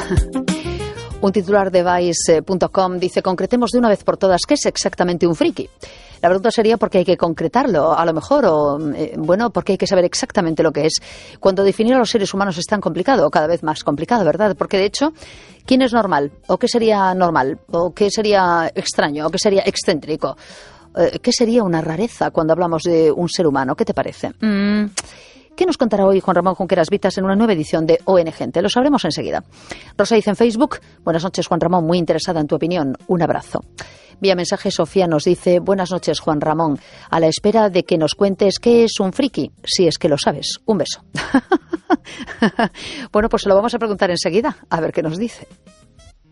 Un titular de Vice.com dice: concretemos de una vez por todas qué es exactamente un friki. La pregunta sería por qué hay que concretarlo, a lo mejor, o porque hay que saber exactamente lo que es. Cuando definir a los seres humanos es tan complicado, o cada vez más complicado, ¿verdad? Porque de hecho, ¿quién es normal? ¿O qué sería normal? ¿O qué sería extraño? ¿O qué sería excéntrico? ¿Qué sería una rareza cuando hablamos de un ser humano? ¿Qué te parece? ¿Qué nos contará hoy Juan Ramón Junqueras Vitas en una nueva edición de ON Gente? Lo sabremos enseguida. Rosa dice en Facebook: buenas noches, Juan Ramón, muy interesada en tu opinión. Un abrazo. Vía mensaje, Sofía nos dice: buenas noches, Juan Ramón, a la espera de que nos cuentes qué es un friki, si es que lo sabes. Un beso. Bueno, pues se lo vamos a preguntar enseguida, a ver qué nos dice.